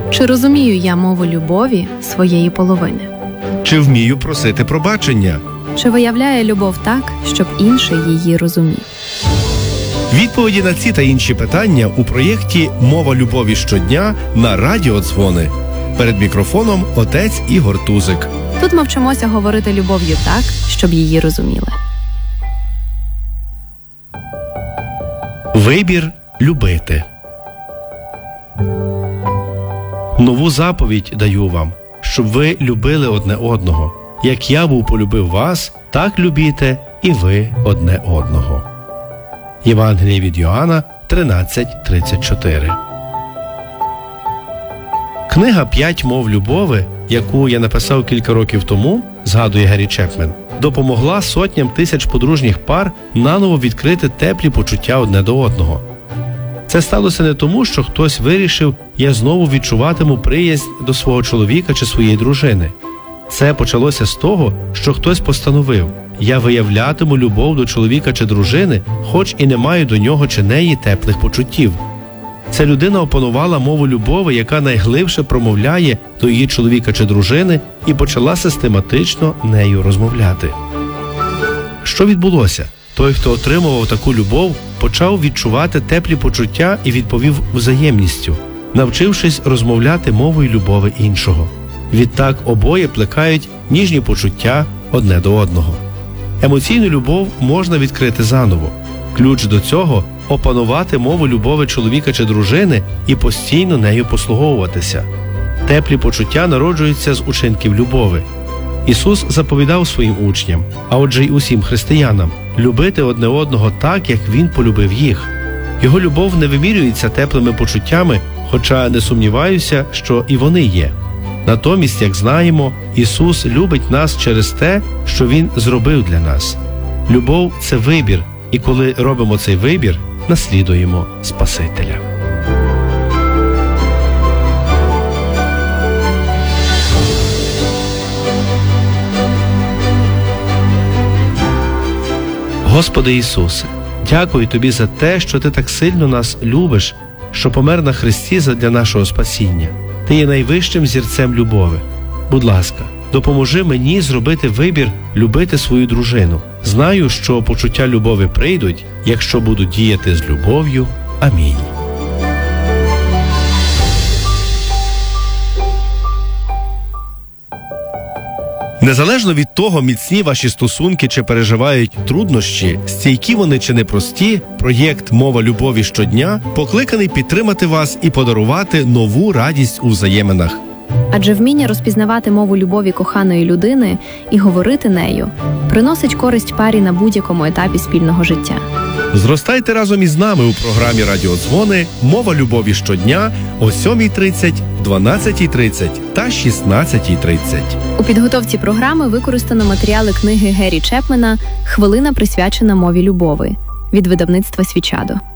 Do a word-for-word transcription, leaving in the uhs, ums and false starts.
Чи розумію я мову любові своєї половини? Чи вмію просити пробачення? Чи виявляє любов так, щоб інший її розумів? Відповіді на ці та інші питання у проєкті «Мова любові щодня» на Радіо Дзвони. Перед мікрофоном отець Ігор Тузик. Тут ми вчимося говорити любов'ю так, щоб її розуміли. Вибір любити. Нову заповідь даю вам, щоб ви любили одне одного. Як я був полюбив вас, так любіте і ви одне одного. Євангеліє від Йоанна тринадцять тридцять чотири. Книга «П'ять мов любові», яку я написав кілька років тому, згадує Гері Чепмен, допомогла сотням тисяч подружніх пар наново відкрити теплі почуття одне до одного. Це сталося не тому, що хтось вирішив, я знову відчуватиму приязнь до свого чоловіка чи своєї дружини. Це почалося з того, що хтось постановив, я виявлятиму любов до чоловіка чи дружини, хоч і не маю до нього чи неї теплих почуттів. Ця людина опанувала мову любові, яка найглибше промовляє до її чоловіка чи дружини, і почала систематично нею розмовляти. Що відбулося? Той, хто отримував таку любов, почав відчувати теплі почуття і відповів взаємністю, навчившись розмовляти мовою любові іншого. Відтак обоє плекають ніжні почуття одне до одного. Емоційну любов можна відкрити заново. Ключ до цього – опанувати мову любові чоловіка чи дружини і постійно нею послуговуватися. Теплі почуття народжуються з учинків любові. Ісус заповідав своїм учням, а отже й усім християнам, любити одне одного так, як Він полюбив їх. Його любов не вимірюється теплими почуттями, хоча не сумніваюся, що і вони є. Натомість, як знаємо, Ісус любить нас через те, що Він зробив для нас. Любов – це вибір, і коли робимо цей вибір, наслідуємо Спасителя. Господи Ісусе, дякую Тобі за те, що Ти так сильно нас любиш, що помер на хресті задля нашого спасіння. Ти є найвищим зірцем любові. Будь ласка, допоможи мені зробити вибір любити свою дружину. Знаю, що почуття любові прийдуть, якщо буду діяти з любов'ю. Амінь. Незалежно від того, міцні ваші стосунки чи переживають труднощі, стійкі вони чи непрості, проєкт «Мова любові щодня» покликаний підтримати вас і подарувати нову радість у взаєминах. Адже вміння розпізнавати мову любові коханої людини і говорити нею приносить користь парі на будь-якому етапі спільного життя. Зростайте разом із нами у програмі «Радіо Дзвони» «Мова любові щодня» о сьомій тридцять, дванадцятій тридцять та шістнадцятій тридцять. У підготовці програми використано матеріали книги Гері Чепмена «Хвилина, присвячена мові любові» від видавництва «Свічадо».